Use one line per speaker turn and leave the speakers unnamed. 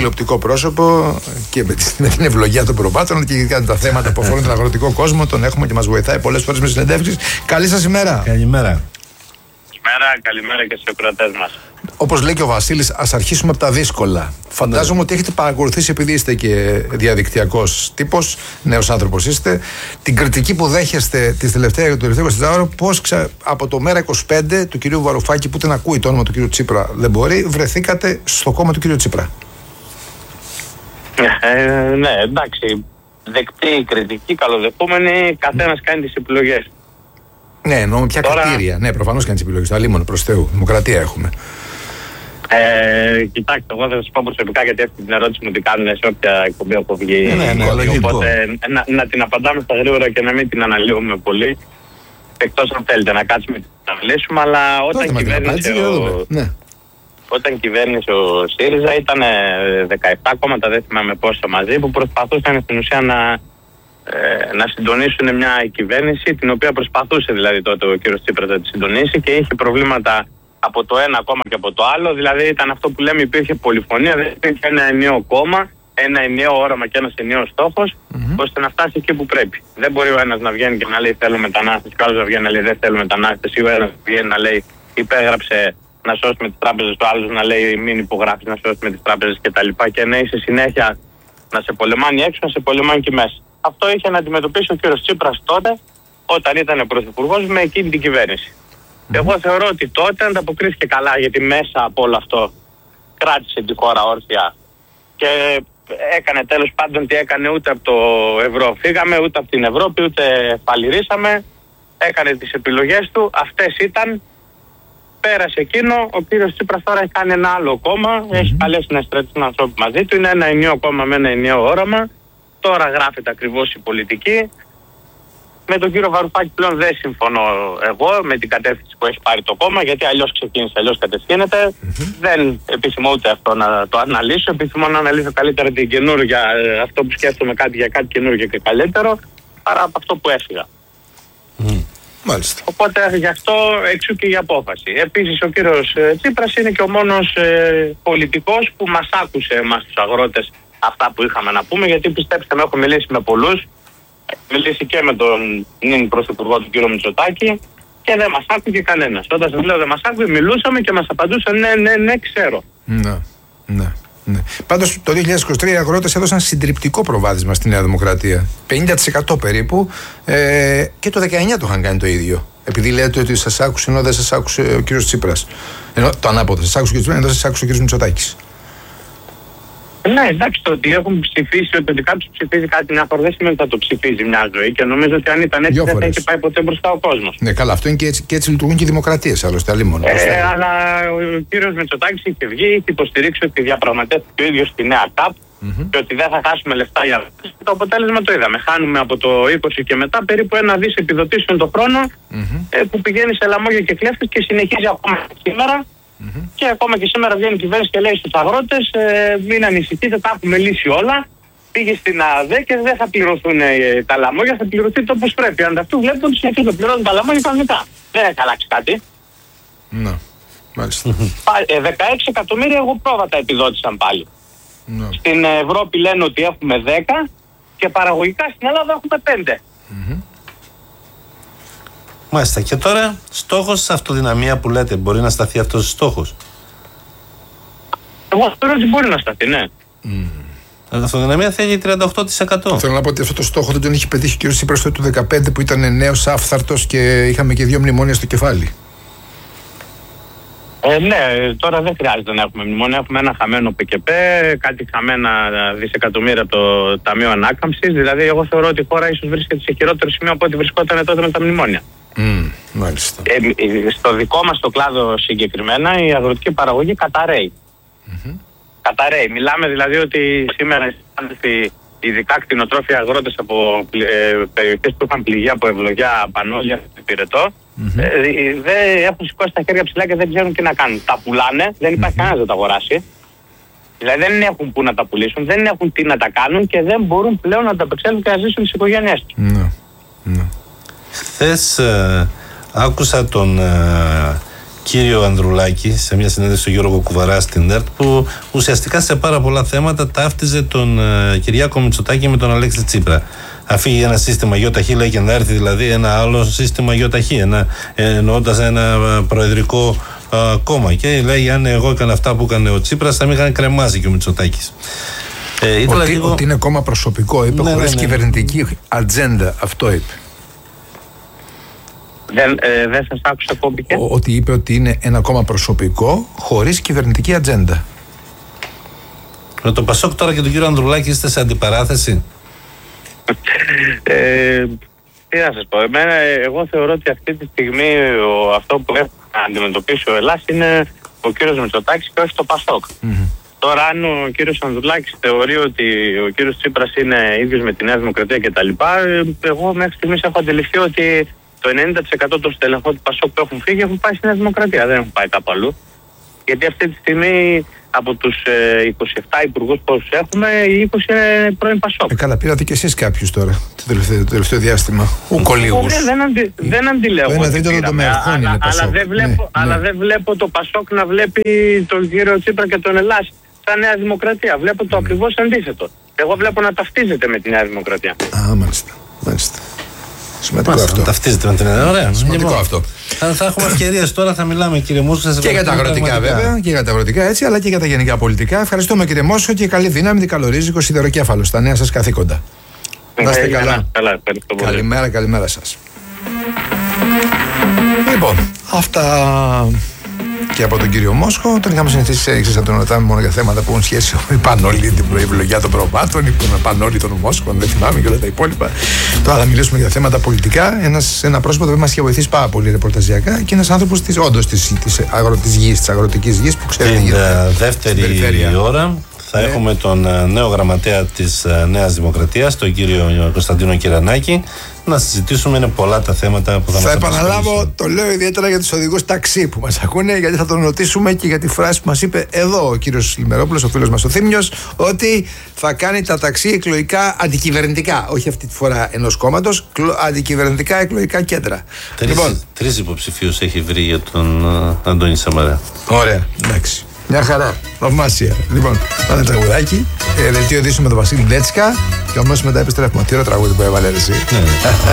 τηλεοπτικό πρόσωπο και με την ευλογία των προπάτων και για τα θέματα που αφορούν τον αγροτικό κόσμο. Τον έχουμε και μας βοηθάει πολλές φορές με συνεντεύξεις. Καλή σας ημέρα.
Καλημέρα.
Καλημέρα και στους ακροατές μας.
Όπως λέει και ο Βασίλης, ας αρχίσουμε από τα δύσκολα. Φαντάζομαι ότι έχετε παρακολουθήσει, επειδή είστε και διαδικτυακός τύπος, νέος άνθρωπος είστε, την κριτική που δέχεστε το τελευταίο 24ωρο, πώς από το μέρα 25 του κυρίου Βαρουφάκη, που δεν ακούει το όνομα του κυρίου Τσίπρα, δεν μπορεί, βρεθήκατε στο κόμμα του κυρίου Τσίπρα.
Ναι, εντάξει. Δεκτή η κριτική, καλοδεχούμενη, καθένας κάνει τις επιλογές.
Ναι, εννοώ ποια κριτήρια. Ναι, προφανώς κάνει τις επιλογές. Αλλήμον προς Θεού. Δημοκρατία έχουμε.
Κοιτάξτε, εγώ θα σας πω προσωπικά, γιατί αυτή την ερώτηση μου την κάνουν σε όποια εκπομπή έχω βγει. Οπότε να την απαντάμε στα γρήγορα και να μην την αναλύουμε πολύ. Εκτός αν θέλετε να κάτσουμε να μιλήσουμε, αλλά όταν κυβέρνησε ο ΣΥΡΙΖΑ ήταν 17 κόμματα, δεν θυμάμαι πόσα μαζί, που προσπαθούσαν στην ουσία να συντονίσουν μια κυβέρνηση, την οποία προσπαθούσε δηλαδή τότε ο κ. Τσίπρας να τη συντονίσει και είχε προβλήματα από το ένα κόμμα και από το άλλο. Δηλαδή ήταν αυτό που λέμε, υπήρχε πολυφωνία, δεν υπήρχε ένα ενιαίο κόμμα, ένα ενιαίο όραμα και ένας ενιαίος στόχος, ώστε να φτάσει εκεί που πρέπει. Δεν μπορεί ο ένας να βγαίνει και να λέει θέλω μετανάστες, και ο άλλος να βγαίνει να λέει δεν θέλω μετανάστες, ή ο ένας βγαίνει να λέει υπέγραψε να σώσουμε τις τράπεζες, ο άλλος να λέει μην υπογράφεις να σώσουμε τις τράπεζες κτλ. Και να είσαι συνέχεια να σε πολεμάνει έξω, να σε πολεμάνει και μέσα. Αυτό είχε να αντιμετωπίσει ο κ. Τσίπρας τότε, όταν ήταν πρωθυπουργός, με εκείνη την κυβέρνηση. Εγώ θεωρώ ότι τότε ανταποκρίθηκε καλά, γιατί μέσα από όλο αυτό κράτησε τη χώρα όρθια και έκανε τέλος πάντων τι έκανε. Ούτε από το ευρώ φύγαμε, ούτε από την Ευρώπη, ούτε φαλιρίσαμε. Έκανε τις επιλογές του, αυτές ήταν. Πέρασε εκείνο, ο κύριος Τσίπρας τώρα έχει κάνει ένα άλλο κόμμα, έχει καλέσει να στρατήσουν ανθρώπους μαζί του, είναι ένα ενιαίο κόμμα με ένα ενιαίο όραμα. Τώρα γράφεται ακριβώς η πολιτική. Με τον κύριο Βαρουφάκη πλέον δεν συμφωνώ εγώ με την κατεύθυνση που έχει πάρει το κόμμα, γιατί αλλιώς ξεκίνησε, αλλιώς κατευθύνεται. Δεν επιθυμώ ούτε αυτό να το αναλύσω. Επιθυμώ να αναλύσω καλύτερα την καινούργια, αυτό που σκέφτομαι για κάτι καινούργιο και καλύτερο, παρά από αυτό που έφυγα.
Μάλιστα.
Οπότε γι' αυτό εξού και η απόφαση. Επίσης ο κύριος Τσίπρας είναι και ο μόνος πολιτικός που μας άκουσε εμάς τους αγρότες αυτά που είχαμε να πούμε, γιατί πιστέψτε με, έχω μιλήσει με πολλούς, μιλήσει και με τον νυν πρωθυπουργό του κύριο Μητσοτάκη και δεν μας άκουγε κανένας. Όταν σας λέω δεν μας άκουγε, μιλούσαμε και μας απαντούσαν ναι, ξέρω.
Ναι. Πάντως το 2023 οι αγρότες έδωσαν συντριπτικό προβάδισμα στη Νέα Δημοκρατία. 50% περίπου, και το 19 το είχαν κάνει το ίδιο. Επειδή λέτε ότι σας άκουσε ενώ δεν σας άκουσε ο κύριος Τσίπρας. Ενώ το ανάποδο, σας άκουσε ο κύριος Τσίπρας ενώ δεν σας άκουσε ο κύριος Μητσοτάκης.
Ναι, εντάξει, το ότι έχουν ψηφίσει, ότι κάποιος ψηφίζει κάτι μια φορά δεν σημαίνει ότι θα το ψηφίζει μια ζωή, και νομίζω ότι αν ήταν έτσι δεν θα είχε πάει ποτέ μπροστά ο κόσμος.
Ναι, καλά, αυτό είναι και έτσι λειτουργούν και οι δημοκρατίες, άλλωστε, αλλήμον.
Αλλά ο κύριος Μητσοτάκης είχε βγει, είχε υποστηρίξει ότι διαπραγματεύτηκε ο ίδιος στη νέα ΚΑΠ και ότι δεν θα χάσουμε λεφτά για αυτό. Το αποτέλεσμα το είδαμε. Χάνουμε από το 20 και μετά περίπου 1 δις επιδοτήσεων το χρόνο, που πηγαίνει σε λαμόγια και κλέφτες και συνεχίζει ακόμα σήμερα. Και ακόμα και σήμερα βγαίνει η κυβέρνηση και λέει στους αγρότες μην ανησυχείτε, τα έχουμε λύσει όλα. Πήγε στην ΑΔΕ και δεν θα πληρωθούν τα λαμόγια, θα πληρωθεί το όπως πρέπει. Ανταυτού βλέπετε ότι συνεχίζουν να πληρώνουν τα λαμόγια κανονικά. Δεν έχει αλλάξει κάτι.
Ναι, μάλιστα.
16 εκατομμύρια εγώ πρόβατα επιδότησαν πάλι.
Ναι.
Στην Ευρώπη λένε ότι έχουμε 10 και παραγωγικά στην Ελλάδα έχουμε 5.
Μάλιστα. Και τώρα, στόχος της αυτοδυναμία που λέτε, μπορεί να σταθεί αυτός ο στόχος?
Εγώ θεωρώ ότι μπορεί να σταθεί, ναι.
Η αυτοδυναμία θέλει 38%.
Θέλω να πω ότι αυτό το στόχο δεν τον είχε πετύχει ο κ. Τσίπρας το 2015 που ήταν νέος άφθαρτος και είχαμε και 2 μνημόνια στο κεφάλι.
Ναι, τώρα δεν χρειάζεται να έχουμε μνημόνια. Έχουμε ένα χαμένο ΠΚΠ, κάτι χαμένα δισεκατομμύρια από το Ταμείο Ανάκαμψης. Δηλαδή, εγώ θεωρώ ότι η χώρα ίσως βρίσκεται σε χειρότερο σημείο από ό,τι βρισκόταν τότε με τα μνημόνια.
Μάλιστα.
Στο δικό μας το κλάδο συγκεκριμένα, η αγροτική παραγωγή καταραίει. Καταραίει. Μιλάμε δηλαδή ότι σήμερα ειδικά κτηνοτρόφια αγρότες από περιοχές που είχαν πληγεί από ευλογιά, πανόλια, πυρετό, δεν έχουν σηκώσει τα χέρια ψηλά και δεν ξέρουν τι να κάνουν. Τα πουλάνε, δεν υπάρχει κανένας να τα αγοράσει. Δηλαδή δεν έχουν που να τα πουλήσουν, δεν έχουν τι να τα κάνουν και δεν μπορούν πλέον να τα απεξέλθουν και να ζήσουν τις οικογένειές τους.
Χθες άκουσα τον κύριο Ανδρουλάκη σε μια συνέντευξη του Γιώργο Κουβαρά στην ΕΡΤ, που ουσιαστικά σε πάρα πολλά θέματα ταύτιζε τον Κυριάκο Μητσοτάκη με τον Αλέξη Τσίπρα. Αφήγει ένα σύστημα ΙΟΤΑΧΗ, λέει, και να έρθει δηλαδή ένα άλλο σύστημα ΙΟΤΑΧΗ, εννοώντας ένα προεδρικό κόμμα. Και λέει, αν εγώ έκανα αυτά που έκανε ο Τσίπρας, θα με είχαν κρεμάσει και ο Μητσοτάκης.
Ότι είναι κόμμα προσωπικό, είπε, χωρίς κυβερνητική ατζέντα. Αυτό είπε.
Δεν σας άκουσα, κόμπηκε.
Ότι είπε ότι είναι ένα κόμμα προσωπικό χωρίς κυβερνητική ατζέντα.
Με το Πασόκ τώρα και τον κύριο Ανδρουλάκη είστε σε αντιπαράθεση?
Τι να σας πω, εγώ θεωρώ ότι αυτή τη στιγμή αυτό που έχει να αντιμετωπίσει ο Ελλάς είναι ο κύριος Μητσοτάκης και όχι το Πασόκ. Τώρα, αν ο κύριος Ανδρουλάκης θεωρεί ότι ο κύριος Τσίπρας είναι ίδιος με τη Νέα Δημοκρατία κτλ., εγώ μέχρι στιγμής έχω αντιληφθεί ότι το 90% των στελεχών του Πασόκ που έχουν φύγει έχουν πάει στη Νέα Δημοκρατία, δεν έχουν πάει κάπου αλλού. Γιατί αυτή τη στιγμή από τους 27 υπουργούς που έχουμε, οι 20 είναι πρώην Πασόκ.
Καλά, πήρατε κι εσείς κάποιους τώρα το τελευταίο διάστημα. Ουκολίγους.
Δεν αντιλέγω.
Το 1/3 των τομεαρχών είναι Πασόκ.
Αλλά δεν βλέπω το Πασόκ να βλέπει τον κύριο Τσίπρα και τον Ελλάς σαν Νέα Δημοκρατία. Βλέπω το ακριβώς αντίθετο. Εγώ βλέπω να ταυτίζεται με τη Νέα Δημοκρατία.
Α, μάλιστα. Σημαντικό αυτό.
Ταυτίζεται με την Ελλάδα. Ωραία.
Σημαντικό αυτό.
Θα έχουμε ευκαιρίες τώρα, θα μιλάμε, κύριε Μόσχο.
Και για τα αγροτικά, βέβαια. Και για τα αγροτικά, έτσι, αλλά και για τα γενικά πολιτικά. Ευχαριστούμε, κύριε Μόσχο, και καλή δύναμη, δικαλορίζικο σιδεροκέφαλο στα νέα σας καθήκοντα. Να είστε καλά. Καλημέρα σας. Λοιπόν, αυτά και από τον κύριο Μόσχο. Τον είχαμε συνηθίσει να τον ρωτάμε μόνο για θέματα που έχουν σχέση με Πανόλη, την προευλογιά των προβάτων, ή τον Πανόλη των Μόσχων, δεν θυμάμαι και όλα τα υπόλοιπα. Τώρα θα μιλήσουμε για θέματα πολιτικά. Ένα πρόσωπο που μας είχε βοηθήσει πάρα πολύ ρεπορταζιακά και ένας άνθρωπος της αγροτικής γης που ξέρει.
Την δεύτερη ώρα θα έχουμε τον νέο γραμματέα της Νέας Δημοκρατίας, τον κύριο Κωνσταντίνο Κυρανάκη. Να συζητήσουμε, είναι πολλά τα θέματα που θα μας
επαναλάβω, το λέω ιδιαίτερα για τους οδηγούς ταξί που μας ακούνε, γιατί θα τον ρωτήσουμε και για τη φράση που μας είπε εδώ ο κύριος Λιμερόπουλος, ο φίλος μας ο Θήμιος, ότι θα κάνει τα ταξί εκλογικά αντικυβερνητικά. Όχι αυτή τη φορά ενός κόμματος, αντικυβερνητικά εκλογικά κέντρα.
Τρεις υποψηφίους έχει βρει για τον Αντώνη Σαμαρά.
Ωραία, εντάξει. Μια χαρά, θαυμάσια. Λοιπόν, πάμε τραγουδάκι. Δελτίο ειδήσεων με τον Βασίλη Ντέτσικα. Και αμέσως μετά επιστρέφουμε. Τι ωραίο τραγούδι που έβαλε εσύ.